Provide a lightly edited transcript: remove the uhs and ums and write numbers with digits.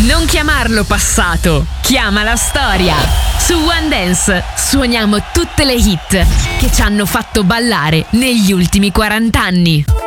Non chiamarlo passato, chiama la storia. Su One Dance suoniamo tutte le hit che ci hanno fatto ballare negli ultimi 40 anni.